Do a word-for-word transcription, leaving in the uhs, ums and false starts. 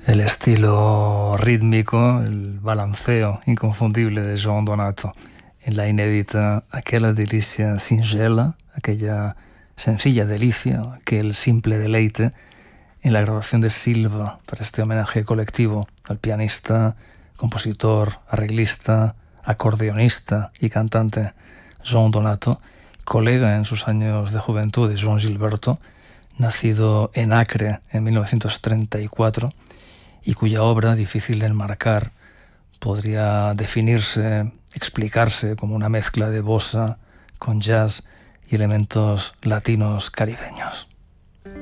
El estilo rítmico, el balanceo inconfundible de João Donato en la inédita Aquella delicia singela, aquella sencilla delicia, aquel simple deleite, en la grabación de Silva para este homenaje colectivo al pianista, compositor, arreglista, acordeonista y cantante João Donato, colega en sus años de juventud de João Gilberto, nacido en Acre en mil novecientos treinta y cuatro, y cuya obra, difícil de enmarcar, podría definirse, explicarse como una mezcla de bossa con jazz y elementos latinos caribeños.